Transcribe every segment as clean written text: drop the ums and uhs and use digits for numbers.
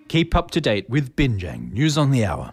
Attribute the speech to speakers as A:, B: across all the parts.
A: Keep up to date with Binjang News on the Hour.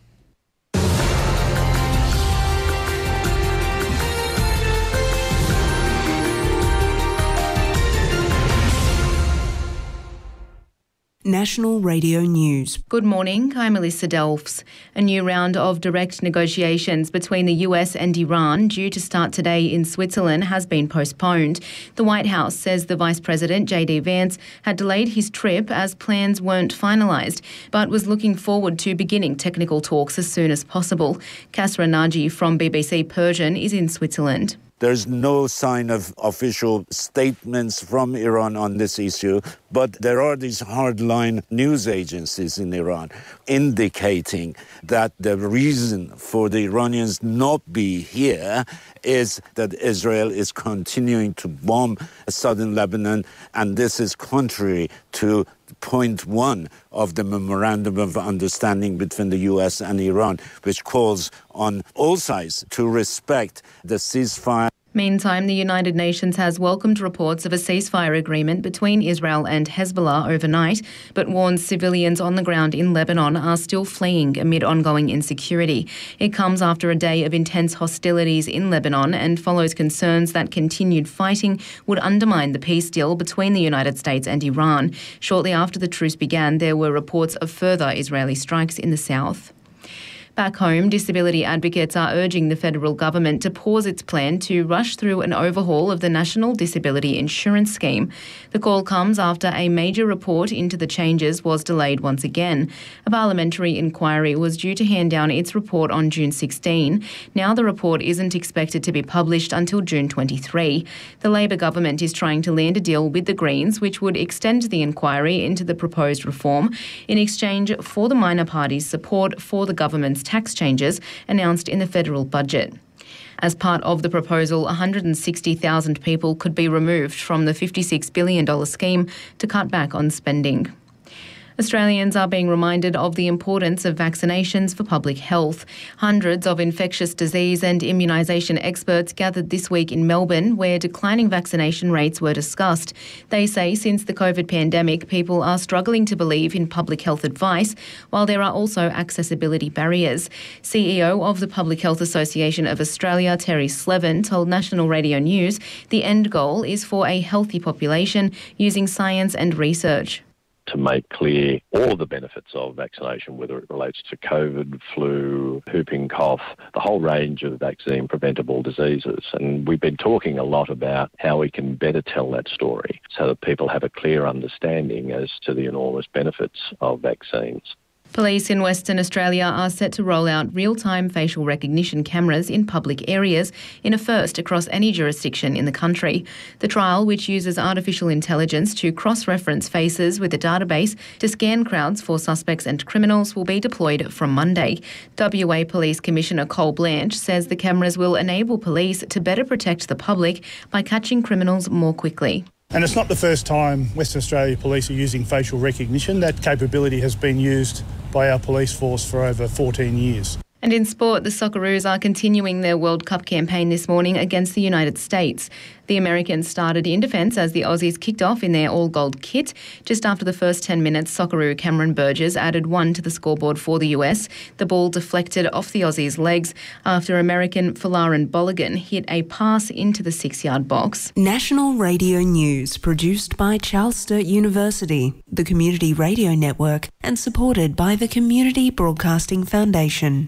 B: National Radio News.
C: Good morning, I'm Melissa Delfs. A new round of direct negotiations between the US and Iran, due to start today in Switzerland, has been postponed. The White House says the Vice President, J.D. Vance, had delayed his trip as plans weren't finalised, but was looking forward to beginning technical talks as soon as possible. Kasra Naji from BBC Persian is in Switzerland.
D: There's no sign of official statements from Iran on this issue, but there are these hardline news agencies in Iran indicating that the reason for the Iranians not be here is that Israel is continuing to bomb southern Lebanon, and this is contrary to point 1 of the Memorandum of Understanding between the US and Iran, which calls on all sides to respect the ceasefire.
C: Meantime, the United Nations has welcomed reports of a ceasefire agreement between Israel and Hezbollah overnight, but warns civilians on the ground in Lebanon are still fleeing amid ongoing insecurity. It comes after a day of intense hostilities in Lebanon and follows concerns that continued fighting would undermine the peace deal between the United States and Iran. Shortly after the truce began, there were reports of further Israeli strikes in the south. Back home, disability advocates are urging the federal government to pause its plan to rush through an overhaul of the National Disability Insurance Scheme. The call comes after a major report into the changes was delayed once again. A parliamentary inquiry was due to hand down its report on June 16. Now the report isn't expected to be published until June 23. The Labor government is trying to land a deal with the Greens, which would extend the inquiry into the proposed reform in exchange for the minor party's support for the government's tax changes announced in the federal budget. As part of the proposal, 160,000 people could be removed from the $56 billion scheme to cut back on spending. Australians are being reminded of the importance of vaccinations for public health. Hundreds of infectious disease and immunisation experts gathered this week in Melbourne, where declining vaccination rates were discussed. They say since the COVID pandemic, people are struggling to believe in public health advice, while there are also accessibility barriers. CEO of the Public Health Association of Australia, Terry Slevin, told National Radio News the end goal is for a healthy population using science and research.
E: To make clear all of the benefits of vaccination, whether it relates to COVID, flu, whooping cough, the whole range of vaccine-preventable diseases. And we've been talking a lot about how we can better tell that story so that people have a clear understanding as to the enormous benefits of vaccines.
C: Police in Western Australia are set to roll out real-time facial recognition cameras in public areas in a first across any jurisdiction in the country. The trial, which uses artificial intelligence to cross-reference faces with a database to scan crowds for suspects and criminals, will be deployed from Monday. WA Police Commissioner Cole Blanche says the cameras will enable police to better protect the public by catching criminals more quickly.
F: And it's not the first time Western Australia Police are using facial recognition. That capability has been used by our police force for over 14 years.
C: And in sport, the Socceroos are continuing their World Cup campaign this morning against the United States. The Americans started in defence as the Aussies kicked off in their all-gold kit. Just after the first 10 minutes, Socceroo Cameron Burgess added 1 to the scoreboard for the US. The ball deflected off the Aussies' legs after American Folarin Balogun hit a pass into the 6-yard box.
B: National Radio News, produced by Charles Sturt University, the Community Radio Network, and supported by the Community Broadcasting Foundation.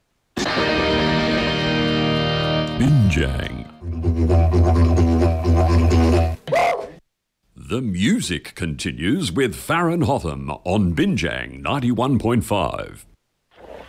G: Binjang. The music continues with Farron Hotham on Binjang 91.5.